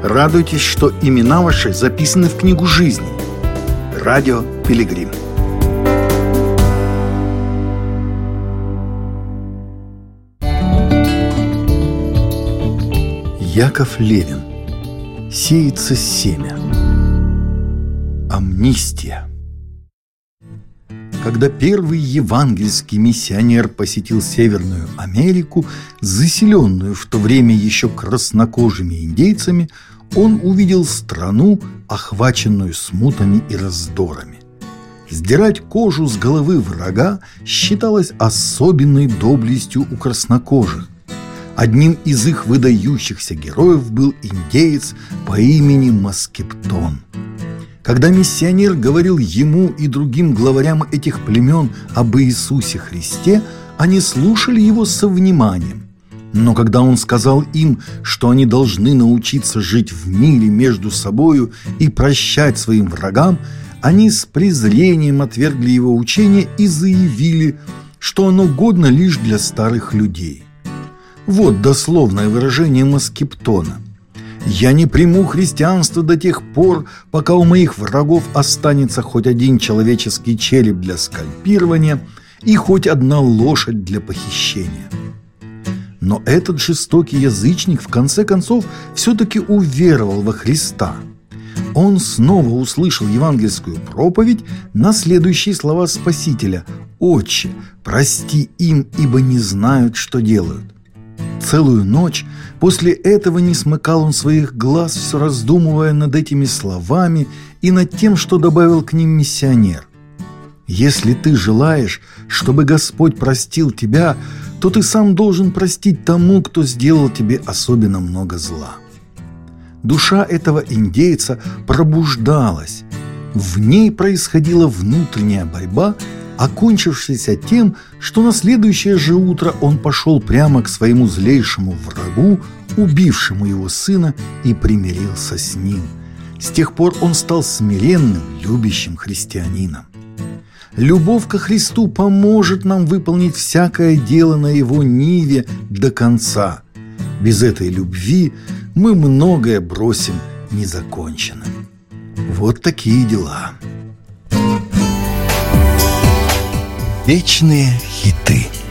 Радуйтесь, что имена ваши записаны в книгу жизни. Радио Пилигрим. Яков Левин. Сеется семя. Амнистия. Когда первый евангельский миссионер посетил Северную Америку, заселенную в то время еще краснокожими индейцами, он увидел страну, охваченную смутами и раздорами. Сдирать кожу с головы врага считалось особенной доблестью у краснокожих. Одним из их выдающихся героев был индеец по имени Маскептон. Когда миссионер говорил ему и другим главарям этих племен об Иисусе Христе, они слушали его со вниманием. Но когда он сказал им, что они должны научиться жить в мире между собою и прощать своим врагам, они с презрением отвергли его учение и заявили, что оно годно лишь для старых людей. Вот дословное выражение Маскептона: «Я не приму христианство до тех пор, пока у моих врагов останется хоть один человеческий череп для скальпирования и хоть одна лошадь для похищения». Но этот жестокий язычник в конце концов все-таки уверовал во Христа. Он снова услышал евангельскую проповедь на следующие слова Спасителя: «Отче, прости им, ибо не знают, что делают». Целую ночь после этого не смыкал он своих глаз, все раздумывая над этими словами и над тем, что добавил к ним миссионер. Если ты желаешь, чтобы Господь простил тебя, то ты сам должен простить тому, кто сделал тебе особенно много зла. Душа этого индейца пробуждалась. В ней происходила внутренняя борьба, окончившийся тем, что на следующее же утро он пошел прямо к своему злейшему врагу, убившему его сына, и примирился с ним. С тех пор он стал смиренным, любящим христианином. Любовь ко Христу поможет нам выполнить всякое дело на Его ниве до конца. Без этой любви мы многое бросим незаконченным. Вот такие дела. Вечные хиты.